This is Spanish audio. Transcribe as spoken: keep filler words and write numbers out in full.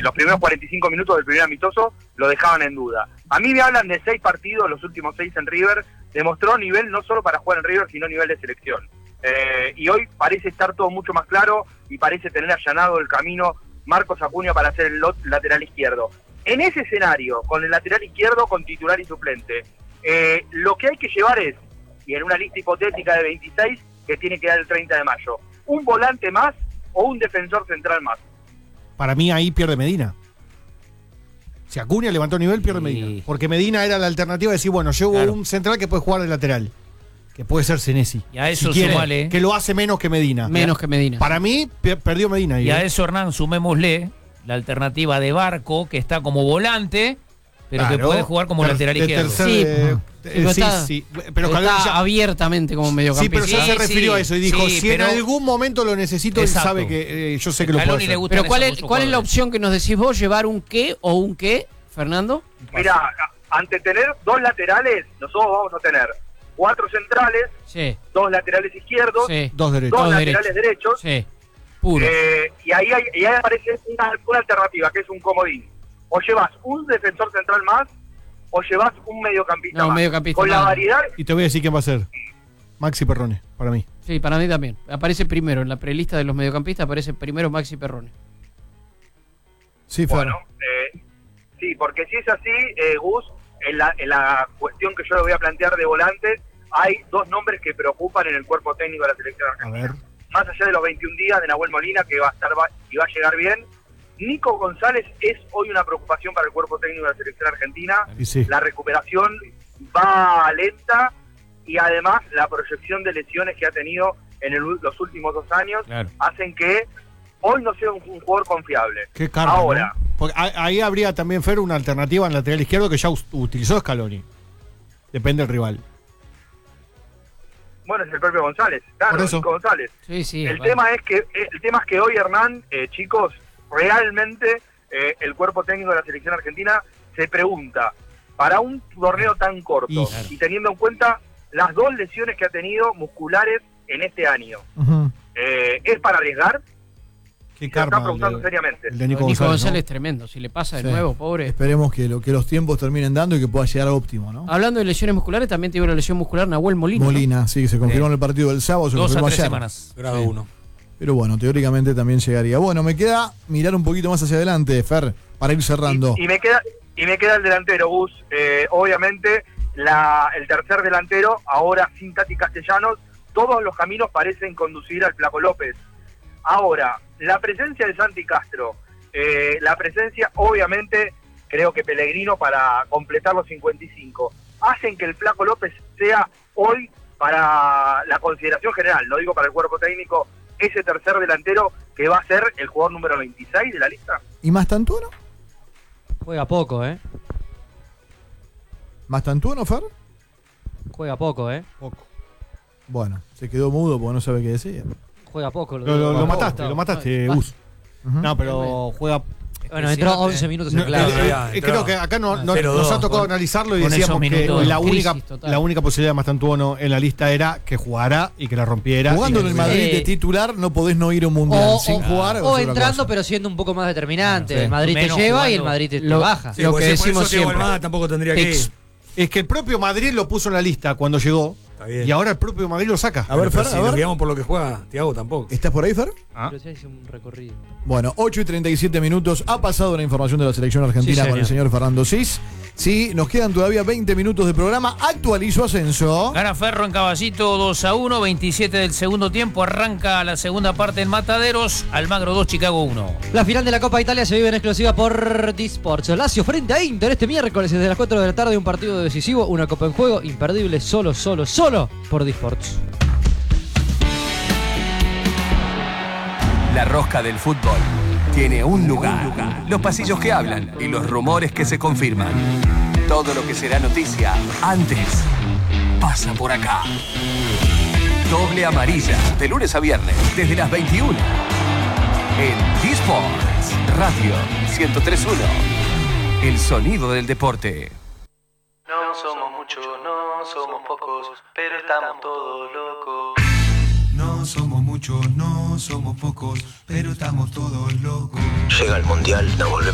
los primeros cuarenta y cinco minutos del primer amistoso lo dejaban en duda. A mí me hablan de seis partidos, los últimos seis en River, demostró nivel no solo para jugar en River, sino nivel de selección. Eh, y hoy parece estar todo mucho más claro y parece tener allanado el camino Marcos Acuña para ser el lateral izquierdo. En ese escenario, con el lateral izquierdo, con titular y suplente, eh, lo que hay que llevar es, y en una lista hipotética de veintiséis, que tiene que dar el treinta de mayo, un volante más o un defensor central más. Para mí ahí pierde Medina. Si Acuña levantó nivel, pierde Sí. Medina. Porque Medina era la alternativa de decir, bueno, llevo Claro. un central que puede jugar de lateral. Que puede ser Senesi. Y a eso si quiere, sumale. que lo hace menos que Medina. Menos que Medina. Para mí, pe- perdió Medina ahí. Y a ¿eh? eso, Hernán, sumémosle la alternativa de Barco, que está como volante, pero que Claro. puede jugar como Ter- lateral de izquierdo. tercer, Sí, eh, ujú. eh, Pero sí, está- sí. Pero Está Scaloni ya- abiertamente como Sí, mediocampista. pero ya Sí, se refirió sí, a eso y dijo, sí, si pero- en algún momento lo necesito, él Exacto. sabe que eh, yo sé que lo puedo Scaloni hacer. le gusta Pero ¿cuál esos es, ¿cuál es la jugadores. opción que nos decís vos? ¿Llevar un qué o un qué, Fernando? Mira, ante tener dos laterales, nosotros vamos a tener cuatro centrales, Sí, dos laterales izquierdos, sí, Dos derechos. dos Dos laterales derechos, sí. Puro. eh, y ahí, hay, y ahí aparece una, una alternativa, que es un comodín. O llevas un defensor central más, o llevas un mediocampista No, un más. mediocampista Con la más. variedad, Y te voy a decir quién va a ser. Maxi Perrone, para mí. Sí, para mí también. Aparece primero en la prelista de los mediocampistas, aparece primero Maxi Perrone. Sí, Fer. bueno, eh, sí, porque si es así, eh, Gus, en la, en la cuestión que yo le voy a plantear de volantes, hay dos nombres que preocupan en el cuerpo técnico de la selección A argentina. ver. Más allá de los veintiún días de Nahuel Molina, que va a estar va- y va a llegar bien, Nico González es hoy una preocupación para el cuerpo técnico de la selección argentina. Y sí. La recuperación va lenta y además la proyección de lesiones que ha tenido en el- los últimos dos años Claro. hacen que hoy no sea un, un jugador confiable. Qué karma, Ahora, ¿no? Porque a- ahí habría también, Fer, una alternativa en lateral izquierdo que ya us- utilizó Scaloni. Depende del rival. bueno, es el propio González, claro, Por eso. Nico González. Sí, sí. El vale. tema es que el tema es que hoy, Hernán, eh, chicos, realmente eh, el cuerpo técnico de la selección argentina se pregunta, para un torneo tan corto Y- y, teniendo en cuenta las dos lesiones que ha tenido musculares en este año, Ujú. eh, ¿es para arriesgar? Qué Se lo está karma. preguntando el de- seriamente. el de Nico Nico González, González, ¿no? es tremendo. Si le pasa de Sí. nuevo, pobre. Esperemos que, lo, que los tiempos terminen dando y que pueda llegar a óptimo, ¿no? Hablando de lesiones musculares, también tuvo la lesión muscular Nahuel Molina. ¿no? Molina, sí, que se confirmó en el partido del sábado, se Dos a confirmó tres ayer. semanas. Grado Sí. uno. Pero bueno, teóricamente también llegaría. Bueno, me queda mirar un poquito más hacia adelante, Fer, para ir cerrando. Y, y me queda y me queda el delantero, Gus. Eh, obviamente, la, el tercer delantero, ahora sin Tati Castellanos, todos los caminos parecen conducir al Flaco López. Ahora, la presencia de Santi Castro, eh, la presencia, obviamente, creo que Pellegrino para completar los cincuenta y cinco, hacen que el Flaco López sea hoy, para la consideración general, no digo para el cuerpo técnico, ese tercer delantero que va a ser el jugador número veintiséis de la lista. ¿Y Mastantuono? Juega poco, ¿eh? ¿Mastantuono, Fer? Juega poco, ¿eh? Poco. Bueno, se quedó mudo porque no sabe qué decir. Juega poco. Lo, lo- lo Juega mataste, poco. lo mataste, Ah. Gus. Ujú. No, pero juega. Bueno, entró once minutos en No, clave. eh, eh, ya, eh, entró. creo que acá no, no- cero nos ha dos, tocado con- analizarlo y con decíamos esos que minutos. la Crisis única, total. la única posibilidad de Mastantuono en la lista era que jugara y que la rompiera. Jugando y en que el tuviera- Madrid de Eh, titular no podés no ir a un mundial. O, Sin o- jugar. o es otra entrando, cosa. pero siendo un poco más determinante. Sí. El Madrid te Menos lleva y el jugando. Madrid te, te Lo- baja. Sí, Lo porque que si por decimos eso Thiago siempre. Almada tampoco tendría que ir. Ex- Es que el propio Madrid lo puso en la lista cuando llegó. Está bien. Y ahora el propio Madrid lo saca. A ver, Pero Fer, si a nos ver. guiamos por lo que juega, Thiago tampoco. ¿Estás por ahí, Fer? Ah. Pero ya hice un recorrido. Bueno, ocho y treinta y siete minutos. Ha pasado la información de la selección argentina Sí, con el señor. señor Fernando Cis. Sí, nos quedan todavía veinte minutos de programa. Actualizo ascenso. Gana Ferro en Caballito dos a uno, veintisiete del segundo tiempo. Arranca la segunda parte en Mataderos. Almagro dos, Chicago uno. La final de la Copa Italia se vive en exclusiva por Disports. Lazio frente a Inter este miércoles desde las cuatro de la tarde. Un partido decisivo, una Copa en juego, imperdible, solo, solo, solo por Disports. La rosca del fútbol tiene un lugar. Los pasillos que hablan y los rumores que se confirman. Todo lo que será noticia antes pasa por acá. Doble amarilla, de lunes a viernes, desde las veintiuna. En Disports Radio ciento tres punto uno. El sonido del deporte. No somos muchos, no somos pocos, pero estamos todos locos. No somos muchos, no somos pocos, pero estamos todos locos. Llega el mundial, nos volvemos